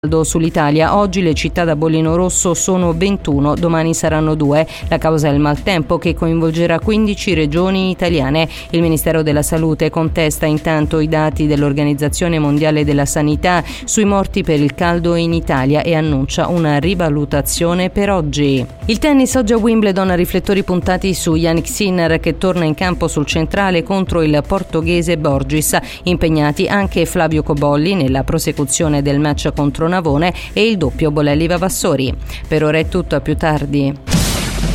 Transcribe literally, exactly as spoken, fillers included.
Sull'Italia. Oggi le città da bollino rosso sono ventuno, domani saranno due. La causa è il maltempo che coinvolgerà quindici regioni italiane. Il Ministero della Salute contesta intanto i dati dell'Organizzazione Mondiale della Sanità sui morti per il caldo in Italia e annuncia una rivalutazione per oggi. Il tennis oggi a Wimbledon, riflettori puntati su Jannik Sinner che torna in campo sul centrale contro il portoghese Borges. Impegnati anche Flavio Cobolli nella prosecuzione del match contro Navone e il doppio Bolelli Vavassori. Per ora è tutto, a più tardi.